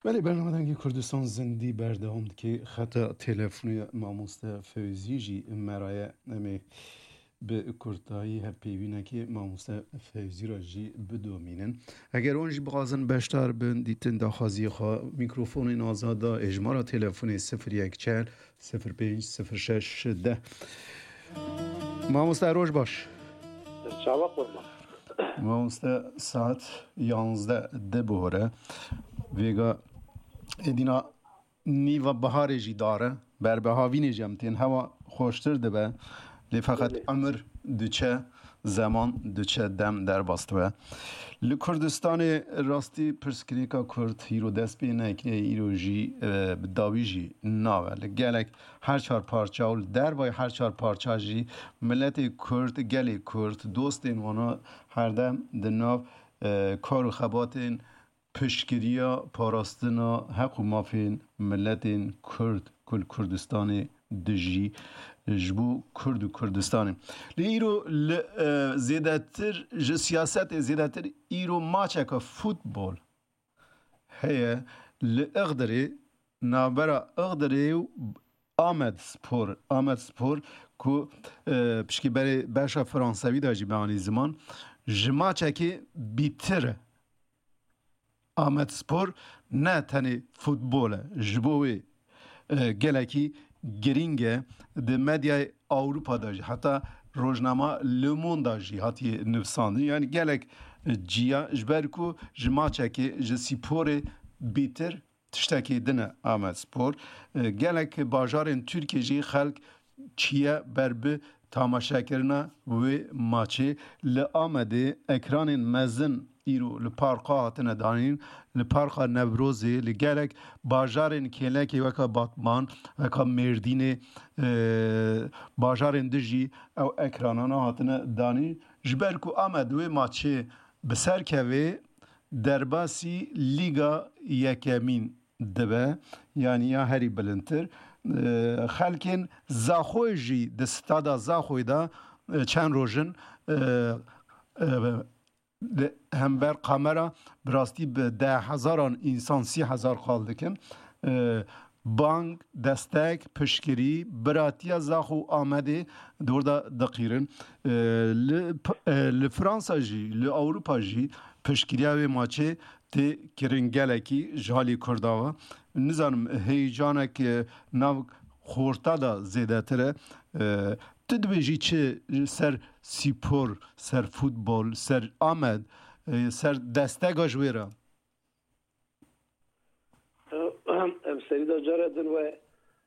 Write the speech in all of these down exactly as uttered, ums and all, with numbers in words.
بله برنامه دنگی کردستان زندی بردهام که خطا تلفنی ماموسته فوزی جی مرای امی به کردایی هپیوینه که ماموسته فوزی را جی بدومینن اگر اونجی بغازن بشتر بند دیتن داخازی خواه میکروفون این آزادا اجمارا تلفنی صفر یک چهل صفر پنج صفر شش ده ماموسته روش باش شما قربان ماموسته ساعت یانزده ده بوره ویگا ایدینا نیو بهاری جی داره بر بهاوینی جمتین هوا خوشتر دبه لی فقط عمر دوچه زمان دوچه دم در باستوه لی کردستان راستی پرسکریکا کرد هیرو دست بی نکنه ایرو جی بداوی جی ناوه لی گلک هر چار پارچه و در بای هر چار پارچه جی ملت کرد گلی کرد دوستین وانا هر دم دناو کار و خباتین پشگیریا پاراستنا حق و مافین ملتین کرد کل کردستان دجی جبو کرد و کردستان لی ایرو زیادتر ج سیاست زیادتر ایرو ماچه که فوتبال هیه لی اغدری نابرا اغدری و آمد سپور آمد سپور که پشکی بری باشا فرانسوی داجی به آنی زمان جماچه که بیتره آمد سپور نه تنی فوتبوله جبوی گلکی گرینگه ده مدیای اوروپا داجی حتی روزنامه لمون داجی حتی نفسانده یعنی گلک جیا جبرکو جماچه که جسیپور بیتر تشتکی دنه آمد سپور گلک باجارن ترکی جی خلق چیه بربه تماشا کرنا و ماچه لآمده اکران مزن ایرو لپارقا هاتنه دانین لپارقا نوروزی لگلک باجارن کلکی وکا باتمان وکا مردین باجارن دجی او اکرانانا هاتنه دانین جبرکو آمده و ماچه بسر که درباسی لیگا یکمین دبه یعنی یا هری بلنتر خلکن زاخوی جی دستادا زاخوی دا چند روزن هم بر کامرا براستی به ده هزاران انسان سی هزار خال دکن بانک دستک پشکری براتیا زاخو آمده دوردا دقیرن لفرانسا جی لأوروپا جی پشکریا و ماچه تی کرنگلکی جهالی کرداوا نزانم هیجانه که ناو خورتا دا زیده تره تدبیجی چه سر سیپور سر فوتبال سر آمد سر دسته جویره ام سری دا جاره دن و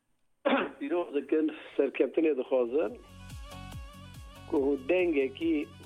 بیروز کن سر کپتنی دخوازن که دنگه کی